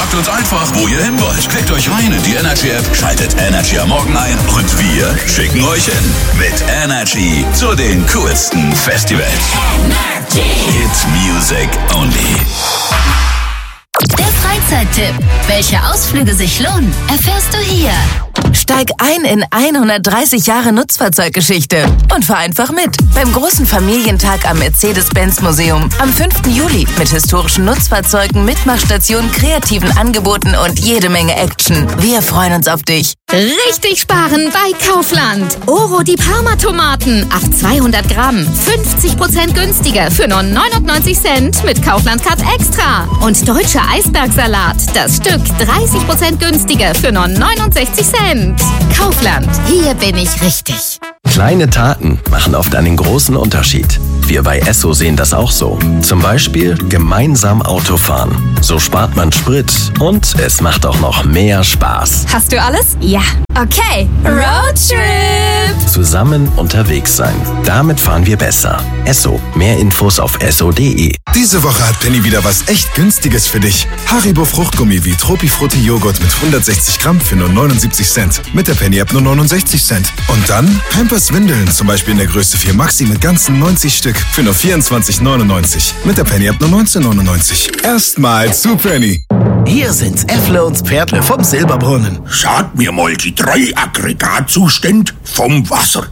Sagt uns einfach, wo ihr hin wollt. Klickt euch rein in die Energy App, schaltet Energy am Morgen ein und wir schicken euch hin. Mit Energy zu den coolsten Festivals. Energy. Hit Music Only. Der Freizeittipp. Welche Ausflüge sich lohnen, erfährst du hier. Steig ein in 130 Jahre Nutzfahrzeuggeschichte und fahr einfach mit beim großen Familientag am Mercedes-Benz-Museum am 5. Juli mit historischen Nutzfahrzeugen, Mitmachstationen, kreativen Angeboten und jede Menge Action. Wir freuen uns auf dich. Richtig sparen bei Kaufland. Oro die Parma-Tomaten auf 200 Gramm. 50% günstiger für nur 99 Cent mit Kaufland Card Extra. Und deutscher Eisbergsalat. Das Stück 30% günstiger für nur 69 Cent. Kaufland. Hier bin ich richtig. Kleine Taten machen oft einen großen Unterschied. Wir bei Esso sehen das auch so. Zum Beispiel gemeinsam Auto fahren. So spart man Sprit und es macht auch noch mehr Spaß. Hast du alles? Ja. Okay. Roadtrip. Zusammen unterwegs sein. Damit fahren wir besser. Esso. Mehr Infos auf esso.de. Diese Woche hat Penny wieder was echt Günstiges für dich. Haribo Fruchtgummi wie Tropifrutti Joghurt mit 160 Gramm für nur 79 Cent. Mit der Penny-App nur 69 Cent. Und dann Pampers Windeln, zum Beispiel in der Größe 4 Maxi mit ganzen 90 Stück für nur 24,99. Mit der Penny-App nur 19,99. Erstmal zu Penny. Hier sind's Äffle und Pferdle vom Silberbrunnen. Sag mir mal die 3 Aggregatzustände vom Wasser.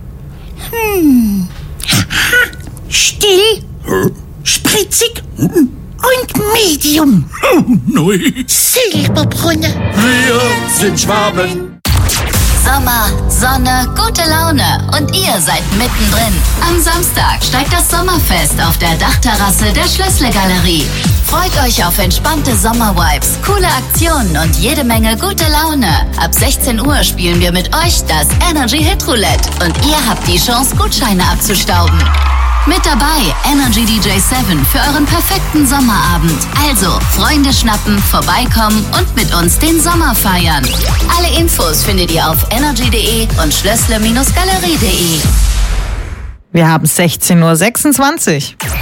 Still, spritzig und medium. Neu. Silberbrunnen. Wir sind Schwaben. Sommer, Sonne, gute Laune und ihr seid mittendrin. Am Samstag steigt das Sommerfest auf der Dachterrasse der Schlössle-Galerie. Freut euch auf entspannte Sommervibes, coole Aktionen und jede Menge gute Laune. Ab 16 Uhr spielen wir mit euch das Energy Hit Roulette und ihr habt die Chance, Gutscheine abzustauben. Mit dabei Energy DJ 7 für euren perfekten Sommerabend. Also Freunde schnappen, vorbeikommen und mit uns den Sommer feiern. Alle Infos findet ihr auf energy.de und schlössle-galerie.de. Wir haben 16:26 Uhr.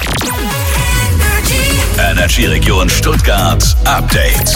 Energy Region Stuttgart Update.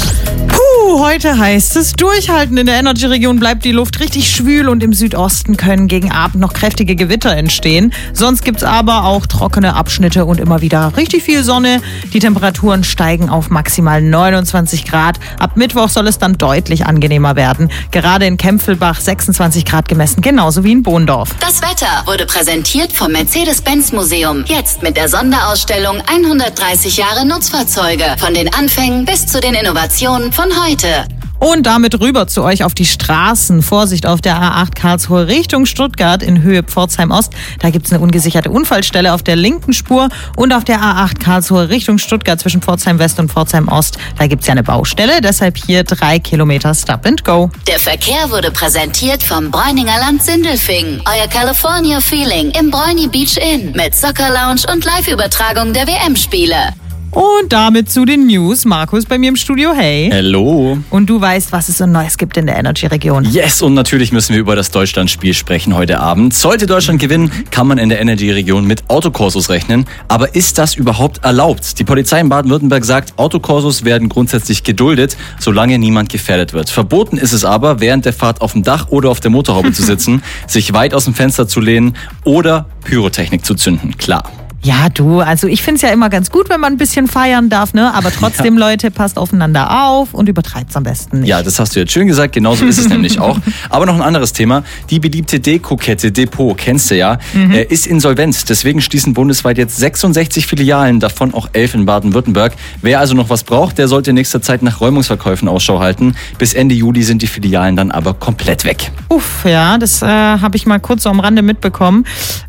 Heute heißt es, durchhalten. In der Energy-Region bleibt die Luft richtig schwül und im Südosten können gegen Abend noch kräftige Gewitter entstehen. Sonst gibt's aber auch trockene Abschnitte und immer wieder richtig viel Sonne. Die Temperaturen steigen auf maximal 29 Grad. Ab Mittwoch soll es dann deutlich angenehmer werden. Gerade in Kempfelbach 26 Grad gemessen, genauso wie in Bohndorf. Das Wetter wurde präsentiert vom Mercedes-Benz-Museum. Jetzt mit der Sonderausstellung 130 Jahre Nutzfahrzeuge. Von den Anfängen bis zu den Innovationen von heute. Und damit rüber zu euch auf die Straßen. Vorsicht auf der A8 Karlsruhe Richtung Stuttgart in Höhe Pforzheim Ost. Da gibt's eine ungesicherte Unfallstelle auf der linken Spur. Und auf der A8 Karlsruhe Richtung Stuttgart zwischen Pforzheim West und Pforzheim Ost. Da gibt's ja eine Baustelle. Deshalb hier 3 Kilometer Stop and Go. Der Verkehr wurde präsentiert vom Bräuninger Land Sindelfingen. Euer California Feeling im Bräuni Beach Inn. Mit Soccer Lounge und Live-Übertragung der WM-Spiele. Und damit zu den News. Markus bei mir im Studio, hey. Hallo. Und du weißt, was es so Neues gibt in der Energy-Region. Yes, und natürlich müssen wir über das Deutschlandspiel sprechen heute Abend. Sollte Deutschland gewinnen, kann man in der Energy-Region mit Autokursus rechnen. Aber ist das überhaupt erlaubt? Die Polizei in Baden-Württemberg sagt, Autokursus werden grundsätzlich geduldet, solange niemand gefährdet wird. Verboten ist es aber, während der Fahrt auf dem Dach oder auf der Motorhaube zu sitzen, sich weit aus dem Fenster zu lehnen oder Pyrotechnik zu zünden. Klar. Ja, du, also ich find's ja immer ganz gut, wenn man ein bisschen feiern darf, ne? Aber trotzdem, Leute, passt aufeinander auf und übertreibt's am besten nicht. Ja, das hast du jetzt schön gesagt, genauso ist es nämlich auch. Aber noch ein anderes Thema, die beliebte Deko-Kette Depot, kennst du ja, ist insolvent. Deswegen schließen bundesweit jetzt 66 Filialen, davon auch 11 in Baden-Württemberg. Wer also noch was braucht, der sollte in nächster Zeit nach Räumungsverkäufen Ausschau halten. Bis Ende Juli sind die Filialen dann aber komplett weg. Uff, ja, das habe ich mal kurz so am Rande mitbekommen.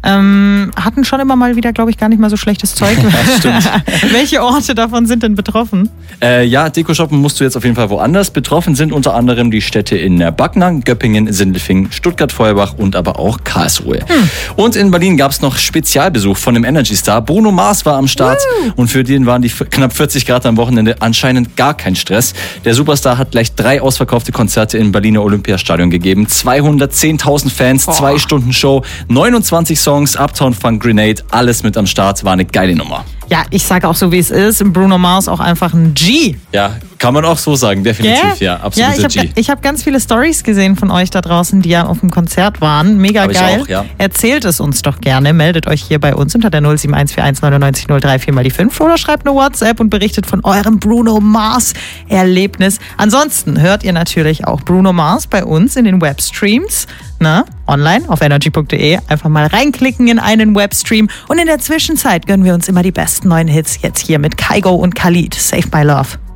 Hatten schon immer mal wieder, glaube ich, gar nicht mal so schlechtes Zeug. Ja, stimmt. Welche Orte davon sind denn betroffen? Ja, Deko-shoppen musst du jetzt auf jeden Fall woanders. Betroffen sind unter anderem die Städte in Backnang, Göppingen, Sindelfingen, Stuttgart-Feuerbach und aber auch Karlsruhe. Und in Berlin gab es noch Spezialbesuch von dem Energy-Star. Bruno Mars war am Start und für den waren die knapp 40 Grad am Wochenende anscheinend gar kein Stress. Der Superstar hat gleich 3 ausverkaufte Konzerte im Berliner Olympiastadion gegeben. 210.000 Fans, 2 Stunden Show, 29 Songs, Uptown Funk Grenade, alles mit am Start. War eine geile Nummer. Ja, ich sage auch so, wie es ist. Bruno Mars auch einfach ein G. Ja, Kann man auch so sagen, definitiv, ja. Absoluter G. Ich hab ganz viele Stories gesehen von euch da draußen, die ja auf dem Konzert waren. Mega geil. Auch, ja. Erzählt es uns doch gerne. Meldet euch hier bei uns unter der 07141 99 03 4 mal die 5 oder schreibt eine WhatsApp und berichtet von eurem Bruno Mars-Erlebnis. Ansonsten hört ihr natürlich auch Bruno Mars bei uns in den Webstreams. Online auf energy.de. Einfach mal reinklicken in einen Webstream. Und in der Zwischenzeit gönnen wir uns immer die besten neuen Hits. Jetzt hier mit Kygo und Khalid. Save My Love.